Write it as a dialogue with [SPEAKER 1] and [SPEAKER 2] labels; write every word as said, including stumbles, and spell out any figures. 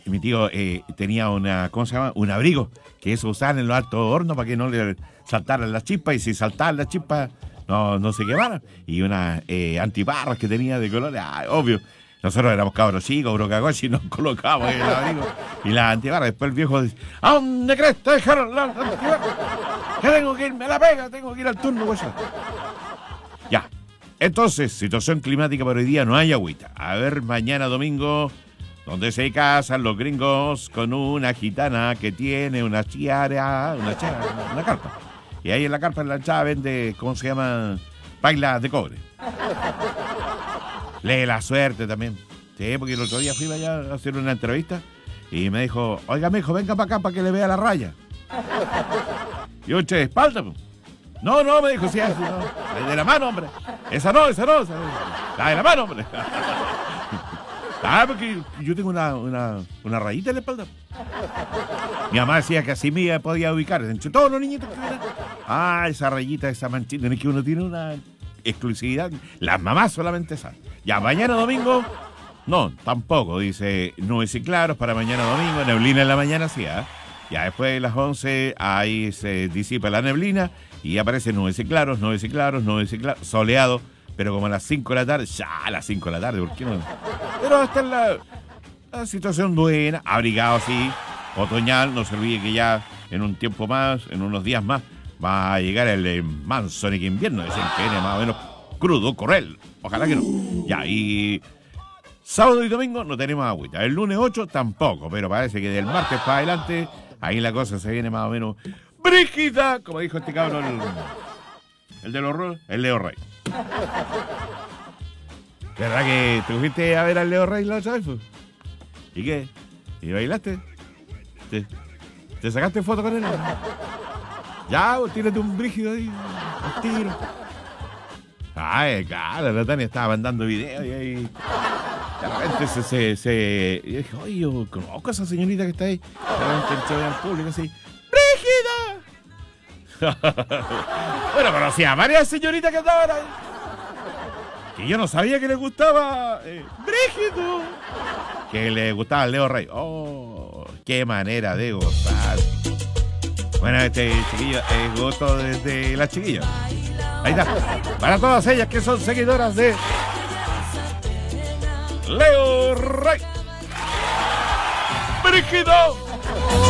[SPEAKER 1] mi tío eh, tenía una, ¿cómo se llama? Un abrigo, que eso usaban en los altos hornos para que no le saltaran las chispas, y si saltaban las chispas no, no se quemaran. Y unas eh, antiparras que tenía de colores, ah, obvio. Nosotros éramos cabros chicos, bro, cagos, y nos colocábamos el abrigo y las antibarras. Después el viejo dice, ¿a dónde crees te dejaron las antibarras? Que tengo que irme a la pega, tengo que ir al turno, pues. Ya. Entonces, situación climática para hoy día, no hay agüita. A ver, mañana domingo, donde se casan los gringos con una gitana que tiene una chiara, una chiara, una, una carpa. Y ahí en la carpa, en la entrada, vende, ¿cómo se llama? Pailas de cobre. Lee la suerte también. Sí, porque el otro día fui allá a hacer una entrevista y me dijo, oiga, mijo, venga para acá para que le vea la raya. Y yo, che, espalda. No, no, me dijo, sí, así, no. La de la mano, hombre. Esa no, esa no. Esa no. La de la mano, hombre. Ah, porque yo tengo una, una, una rayita en la espalda. Mi mamá decía que así me podía ubicar entre todos los niñitos que vieran. Ah, esa rayita, esa manchita, es que uno tiene una exclusividad. Las mamás solamente saben. Ya, mañana domingo, no, tampoco. Dice nubes y claros para mañana domingo, neblina en la mañana, sí, ¿eh? Ya después de las once, ahí se disipa la neblina y aparecen nubes y claros, nubes y claros, nubes y claros, soleado, pero como a las cinco de la tarde, ya a las cinco de la tarde, ¿por qué no? Pero está en la, la situación buena, abrigado sí, otoñal, no se olvide que ya en un tiempo más, en unos días más, va a llegar el eh, manso invierno, dicen que viene más o menos crudo, cruel, ojalá que no. Ya, y sábado y domingo no tenemos agüita, el lunes ocho tampoco, pero parece que del martes para adelante, ahí la cosa se viene más o menos brígida, como dijo este cabrón, el, el de los roles, el Leo Rey. ¿Verdad que te fuiste a ver al Leo Rey la otra vez? ¿Y qué? ¿Y bailaste? ¿Te, te sacaste foto con él? Ya, vos tírate un brígido ahí, un tiro. Ay, claro, la Tania estaba mandando videos y ahí de repente se... se, se y yo dije, oye, yo conozco a esa señorita que está ahí. De repente el al público así, ¡brígida! Bueno, conocía a varias señoritas que estaban ahí. Que yo no sabía que les gustaba eh, Brígido. Que le gustaba el Leo Rey. Oh, qué manera de gozar. Bueno, este chiquillo es gusto desde la chiquilla. Ahí está. Para todas ellas que son seguidoras de Leo Rey. Brígido.